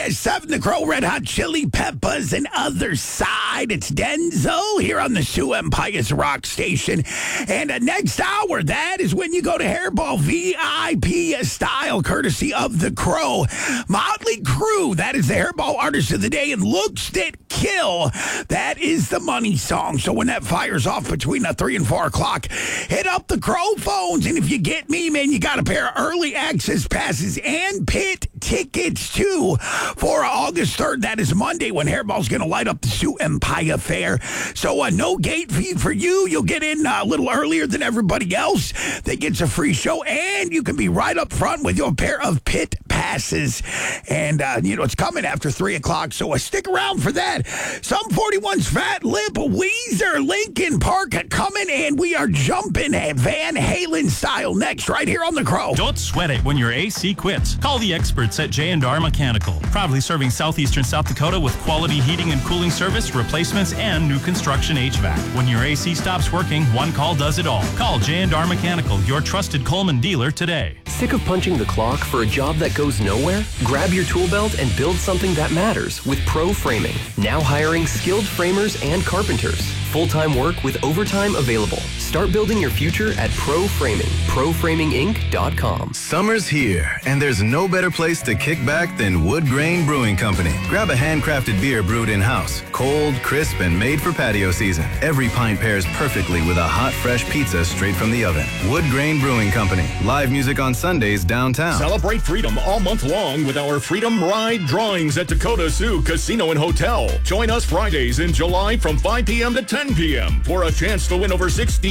7, The Crow, Red Hot Chili Peppers, and Other Side. It's Denzel here on the Sioux Empire's Rock Station. And next hour, that is when you go to Hairball VIP style, courtesy of The Crow. Motley Crue, that is the Hairball Artist of the Day, and Looks That Kill, that is the money song. So when that fires off between 3 and 4 o'clock, hit up the Crow phones. And if you get me, man, you got a pair of early access passes and pit tickets too for August 3rd. That is Monday when Hairball's going to light up the Sioux Empire Fair. So no gate fee for you. You'll get in a little earlier than everybody else. That gets a free show, and you can be right up front with your pair of pit passes. And, it's coming after 3 o'clock, so stick around for that. Sum 41's Fat Lip, Weezer, Linkin Park coming, and we are jumping Van Halen style next right here on The Crow. Don't sweat it when your AC quits. Call the experts at J&R Mechanical, proudly serving southeastern South Dakota with quality heating and cooling service, replacements, and new construction HVAC. When your AC stops working, one call does it all. Call J&R Mechanical, your trusted Coleman dealer today. Sick of punching the clock for a job that goes nowhere? Grab your tool belt and build something that matters with Pro Framing. Now hiring skilled framers and carpenters. Full-time work with overtime available. Start building your future at Pro Framing. ProFramingInc.com. Summer's here, and there's no better place to kick back than Wood Grain Brewing Company. Grab a handcrafted beer brewed in-house, cold, crisp, and made for patio season. Every pint pairs perfectly with a hot, fresh pizza straight from the oven. Wood Grain Brewing Company. Live music on Sundays downtown. Celebrate freedom all month long with our Freedom Ride drawings at Dakota Sioux Casino and Hotel. Join us Fridays in July from 5 p.m. to 10 p.m. for a chance to win over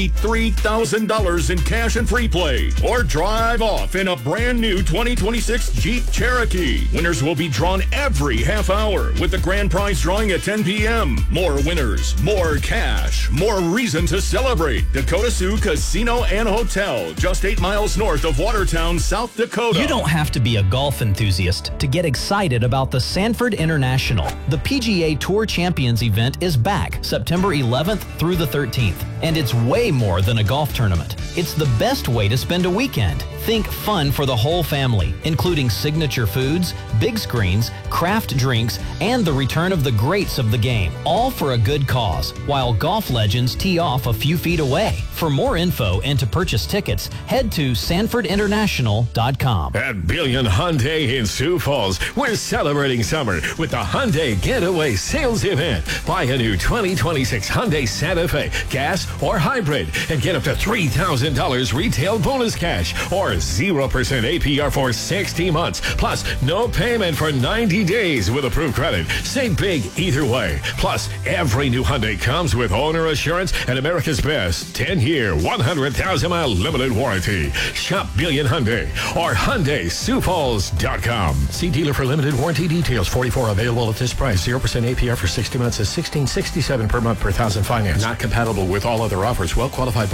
$63,000 in cash and free play. Or drive off in a brand new 2026 Jeep Cherokee. Winners will be drawn every half hour with the grand prize drawing at 10 p.m. More winners, more cash, more reason to celebrate. Dakota Sioux Casino and Hotel, just 8 miles north of Watertown, South Dakota. You don't have to be a golf enthusiast to get excited about the Sanford International. The PGA Tour Champions event is back September 11th through the 13th, and it's way more than a golf tournament. It's the best way to spend a weekend. Think fun for the whole family, including signature foods, big screens, craft drinks, and the return of the greats of the game, all for a good cause, while golf legends tee off a few feet away. For more info and to purchase tickets, head to SanfordInternational.com. At Billion Hyundai in Sioux Falls, we're celebrating summer with the Hyundai Getaway Sales Event. Buy a new 2026 Hyundai Santa Fe, gas or hybrid, and get up to $3,000 retail bonus cash or 0% APR for 60 months. Plus, no payment for 90 days with approved credit. Save big either way. Plus, every new Hyundai comes with owner assurance and America's best 10-year, 100,000-mile limited warranty. Shop Billion Hyundai or HyundaiSiouxFalls.com. See dealer for limited warranty details. 44 available at this price. 0% APR for 60 months is $1,667 per month per thousand finance. Not compatible with all other offers. Well qualified